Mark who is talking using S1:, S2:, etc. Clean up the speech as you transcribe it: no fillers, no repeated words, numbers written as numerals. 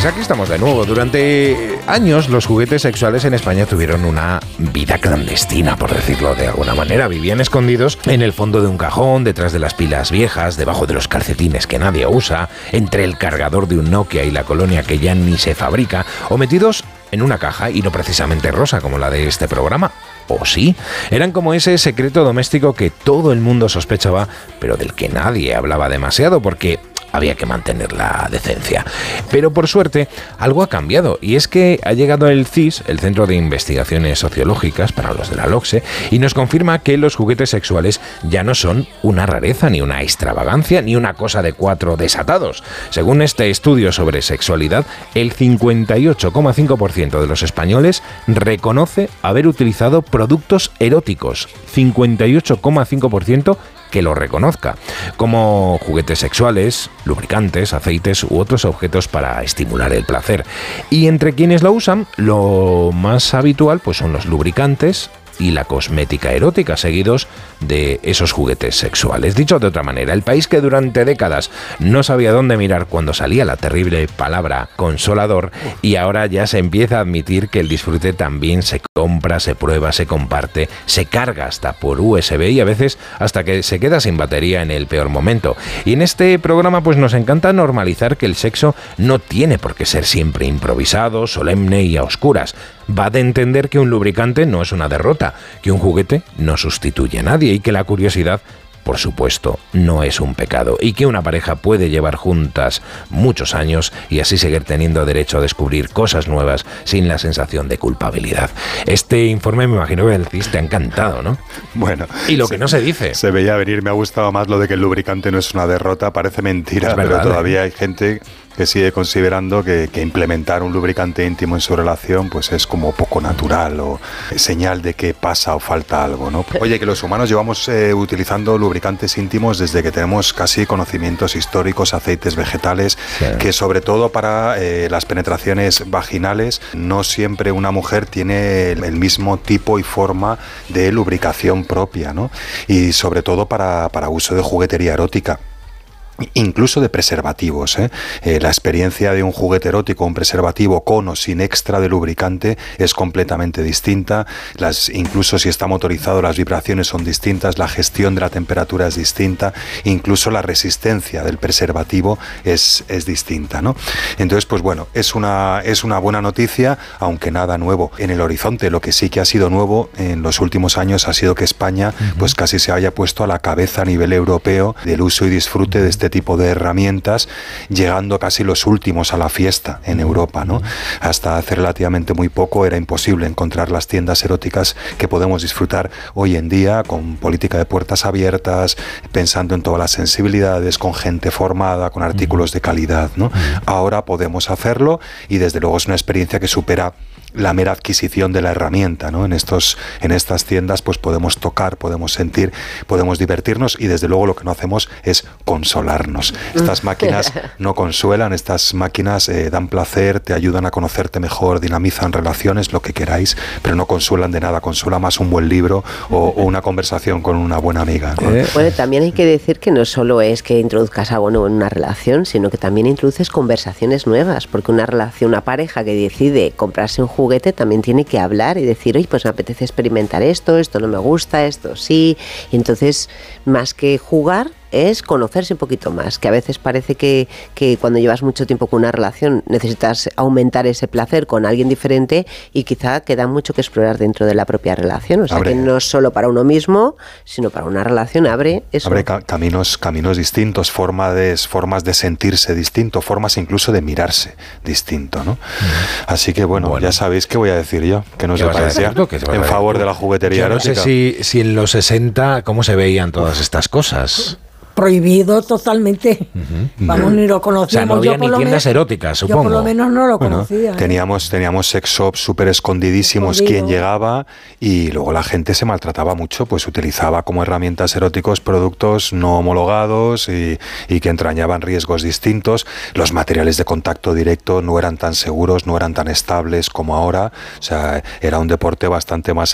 S1: Pues aquí estamos de nuevo. Durante años los juguetes sexuales en España tuvieron una vida clandestina, por decirlo de alguna manera. Vivían escondidos en el fondo de un cajón, detrás de las pilas viejas, debajo de los calcetines que nadie usa, entre el cargador de un Nokia y la colonia que ya ni se fabrica, o metidos en una caja, y no precisamente rosa como la de este programa. ¿O sí? Eran como ese secreto doméstico que todo el mundo sospechaba, pero del que nadie hablaba demasiado porque había que mantener la decencia. Pero por suerte, algo ha cambiado, y es que ha llegado el CIS, el Centro de Investigaciones Sociológicas para los de la LOCSE, y nos confirma que los juguetes sexuales ya no son una rareza, ni una extravagancia, ni una cosa de 4 desatados. Según este estudio sobre sexualidad, el 58,5% de los españoles reconoce haber utilizado productos eróticos. 58,5% que lo reconozca, como juguetes sexuales, lubricantes, aceites u otros objetos para estimular el placer. Y entre quienes lo usan, lo más habitual pues son los lubricantes y la cosmética erótica, seguidos de esos juguetes sexuales. Dicho de otra manera, el país que durante décadas no sabía dónde mirar cuando salía la terrible palabra consolador, y ahora ya se empieza a admitir que el disfrute también se compra, se prueba, se comparte, se carga hasta por USB y a veces hasta que se queda sin batería en el peor momento. Y en este programa pues nos encanta normalizar que el sexo no tiene por qué ser siempre improvisado, solemne y a oscuras. Va de entender que un lubricante no es una derrota, que un juguete no sustituye a nadie y que la curiosidad, por supuesto, no es un pecado, y que una pareja puede llevar juntas muchos años y así seguir teniendo derecho a descubrir cosas nuevas sin la sensación de culpabilidad. Este informe me imagino que el CIS te ha encantado, ¿no?
S2: Bueno.
S1: Y lo que no se dice.
S2: Se veía venir, me ha gustado más lo de que el lubricante no es una derrota, parece mentira, es verdad, pero todavía hay gente que sigue considerando que implementar un lubricante íntimo en su relación pues es como poco natural o señal de que pasa o falta algo, ¿no? Oye, que los humanos llevamos utilizando lubricantes íntimos desde que tenemos casi conocimientos históricos, aceites vegetales, sí, que sobre todo para las penetraciones vaginales no siempre una mujer tiene el mismo tipo y forma de lubricación propia, ¿no? Y sobre todo para uso de juguetería erótica. Incluso de preservativos, la experiencia de un juguete erótico, un preservativo con o sin extra de lubricante es completamente distinta. Incluso si está motorizado, las vibraciones son distintas, la gestión de la temperatura es distinta, incluso la resistencia del preservativo es distinta, ¿no? Entonces, pues bueno, es una buena noticia, aunque nada nuevo en el horizonte. Lo que sí que ha sido nuevo en los últimos años ha sido que España pues casi se haya puesto a la cabeza a nivel europeo del uso y disfrute de este tipo de herramientas, llegando casi los últimos a la fiesta en Europa, ¿no? Hasta hace relativamente muy poco era imposible encontrar las tiendas eróticas que podemos disfrutar hoy en día, con política de puertas abiertas, pensando en todas las sensibilidades, con gente formada, con artículos de calidad, ¿no? Ahora podemos hacerlo y desde luego es una experiencia que supera la mera adquisición de la herramienta, ¿no? En estas tiendas pues podemos tocar, podemos sentir, podemos divertirnos y desde luego lo que no hacemos es consolarnos. Estas máquinas no consuelan, estas máquinas dan placer, te ayudan a conocerte mejor, dinamizan relaciones, lo que queráis, pero no consuelan de nada, consuela más un buen libro o una conversación con una buena amiga, ¿no?
S3: Bueno, también hay que decir que no solo es que introduzcas algo nuevo en una relación, sino que también introduces conversaciones nuevas, porque una pareja que decide comprarse un juguete también tiene que hablar y decir, oye, pues me apetece experimentar esto no me gusta, esto sí, y entonces más que jugar es conocerse un poquito más, que a veces parece que cuando llevas mucho tiempo con una relación necesitas aumentar ese placer con alguien diferente y quizá queda mucho que explorar dentro de la propia relación, o sea que no solo para uno mismo, sino para una relación abre eso.
S2: Abre caminos distintos, formas de sentirse distinto, formas incluso de mirarse distinto, ¿no? Así que bueno, ya sabéis qué voy a decir yo, que no se parecía en favor de la juguetería erótica.
S1: No sé si en los 60 cómo se veían todas estas cosas.
S4: Prohibido totalmente. Vamos, ni lo conocíamos.
S1: O sea, no había ni tiendas eróticas, supongo.
S4: Yo por lo menos no lo conocía.
S2: Teníamos sex shops súper escondidísimos quien llegaba y luego la gente se maltrataba mucho, pues utilizaba como herramientas eróticos productos no homologados y que entrañaban riesgos distintos. Los materiales de contacto directo no eran tan seguros, no eran tan estables como ahora. O sea, era un deporte bastante más